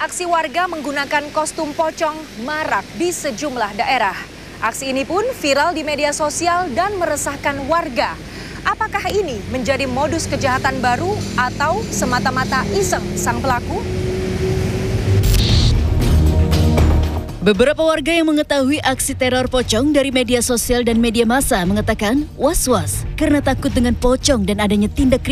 Aksi warga menggunakan kostum pocong marak di sejumlah daerah. Aksi ini pun viral di media sosial dan meresahkan warga. Apakah ini menjadi modus kejahatan baru atau semata-mata iseng sang pelaku? Beberapa warga yang mengetahui aksi teror pocong dari media sosial dan media massa mengatakan was-was karena takut dengan pocong dan adanya tindak kriminal